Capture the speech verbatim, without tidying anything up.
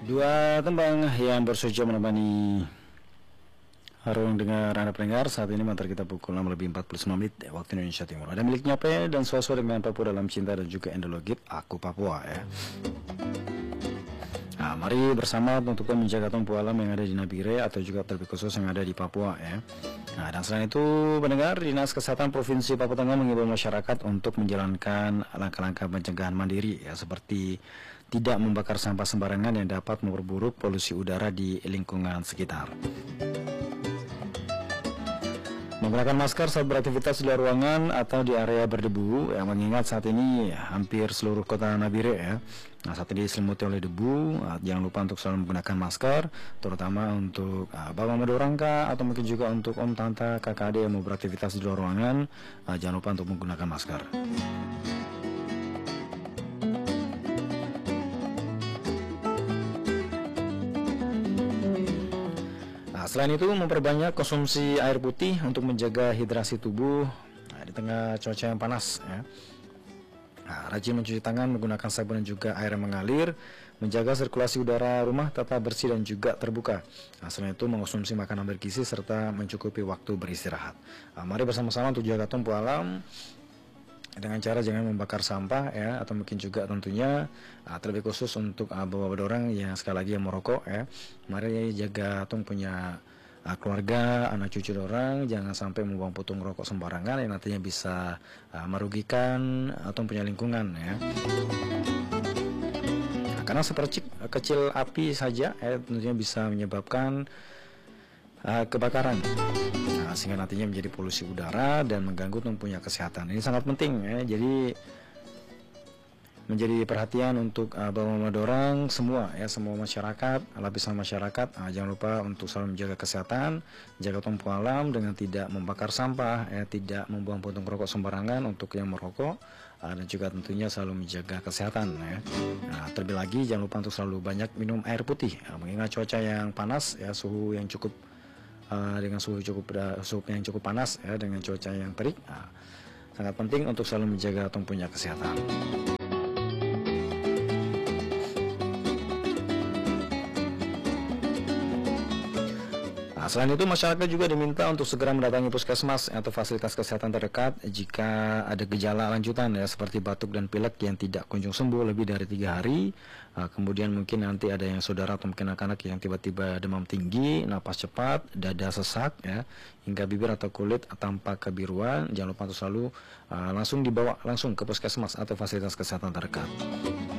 Dua tembang yang bersuja menemani Harung dengar Anda pendengar. Saat ini mantar kita pukul enam lebih empat puluh sembilan menit waktu Indonesia Timur. Ada miliknya P dan suasana dengan Papua dalam cinta dan juga endologit Aku Papua ya. Nah, mari bersama untuk menjaga tumpu alam yang ada di Nabire atau juga terlebih khusus yang ada di Papua ya. Nah, dan selain itu pendengar, Dinas Kesehatan Provinsi Papua Tengah mengimbau masyarakat untuk menjalankan langkah-langkah pencegahan mandiri ya, seperti tidak membakar sampah sembarangan yang dapat memperburuk polusi udara di lingkungan sekitar. Menggunakan masker saat beraktivitas di luar ruangan atau di area berdebu, yang mengingat saat ini hampir seluruh kota Nabire ya, nah saat ini diselimuti oleh debu. Jangan lupa untuk selalu menggunakan masker, terutama untuk uh, Bapak Madorangka atau mungkin juga untuk Om Tante Kakak Adik yang mau beraktivitas di luar ruangan. uh, Jangan lupa untuk menggunakan masker. Nah, selain itu memperbanyak konsumsi air putih untuk menjaga hidrasi tubuh nah, di tengah cuaca yang panas ya. Nah, rajin mencuci tangan menggunakan sabun dan juga air yang mengalir, menjaga sirkulasi udara rumah tetap bersih dan juga terbuka. Nah, selain itu mengonsumsi makanan bergizi serta mencukupi waktu beristirahat. Nah, mari bersama-sama untuk jaga tumpu alam dengan cara jangan membakar sampah ya, atau mungkin juga tentunya uh, terlebih khusus untuk uh, bapak-bapak orang yang sekali lagi yang merokok ya. Mari jaga tung punya uh, keluarga, anak cucu orang, jangan sampai membuang putung rokok sembarangan yang nantinya bisa uh, merugikan atau punya lingkungan ya. Nah, karena sepercik uh, kecil api saja ya, tentunya bisa menyebabkan uh, kebakaran. Nah, sehingga nantinya menjadi polusi udara dan mengganggu tumpunya kesehatan. Ini sangat penting ya. Jadi menjadi perhatian untuk uh, bapak-bapak orang semua ya, semua masyarakat, lapisan masyarakat. Uh, jangan lupa untuk selalu menjaga kesehatan, jaga tumpu alam dengan tidak membakar sampah ya, tidak membuang puntung rokok sembarangan untuk yang merokok, uh, dan juga tentunya selalu menjaga kesehatan ya. Nah, terlebih lagi jangan lupa untuk selalu banyak minum air putih ya, mengingat cuaca yang panas ya, suhu yang cukup Uh, dengan suhu cukup uh, suhu yang cukup panas ya, dengan cuaca yang terik, uh, sangat penting untuk selalu menjaga tumpunya kesehatan. Nah, selain itu masyarakat juga diminta untuk segera mendatangi puskesmas atau fasilitas kesehatan terdekat jika ada gejala lanjutan ya, seperti batuk dan pilek yang tidak kunjung sembuh lebih dari tiga hari. Uh, kemudian mungkin nanti ada yang saudara atau mungkin anak-anak yang tiba-tiba demam tinggi, napas cepat, dada sesak ya, hingga bibir atau kulit tampak kebiruan. Jangan lupa untuk selalu uh, langsung dibawa langsung ke puskesmas atau fasilitas kesehatan terdekat.